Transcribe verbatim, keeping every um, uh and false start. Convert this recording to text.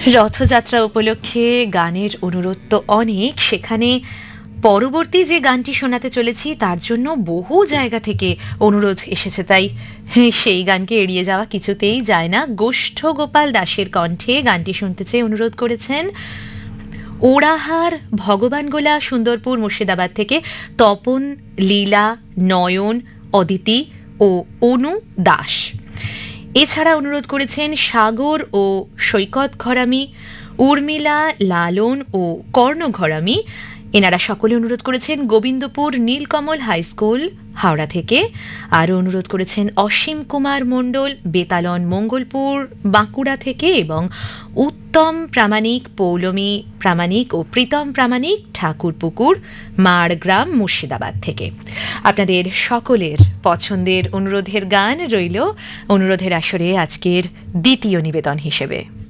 রথযাত্রা উপলক্ষে গানের অনুরোধ তো অনেক, সেখানে পরবর্তী যে গানটি শোনাতে চলেছি তার জন্য বহু জায়গা থেকে অনুরোধ এসেছে, তাই সেই গানকে এড়িয়ে যাওয়া কিছুতেই যায় না। গোষ্ঠ গোপাল দাসের কণ্ঠে গানটি শুনতে চেয়ে অনুরোধ করেছেন ওড়াহার ভগবানগোলা সুন্দরপুর মুর্শিদাবাদ থেকে তপন, লীলা, নয়ন, অদিতি ও অনু দাস। এছাড়া অনুরোধ করেছেন সাগর ও সৈকত ঘরামি, উর্মিলা, লালন ও কর্ণ ঘরামি। এনারা সকলে অনুরোধ করেছেন গোবিন্দপুর নীলকমল হাই স্কুল হাওড়া থেকে। আরও অনুরোধ করেছেন অসীম কুমার মণ্ডল, বেতালন মঙ্গলপুর বাঁকুড়া থেকে, এবং উত্তম প্রামাণিক, পৌলমী প্রামাণিক ও প্রীতম প্রামাণিক ঠাকুরপুকুর মাড়গ্রাম মুর্শিদাবাদ থেকে। আপনাদের সকলের পছন্দের অনুরোধের গান রইল অনুরোধের আসরে আজকের দ্বিতীয় নিবেদন হিসেবে।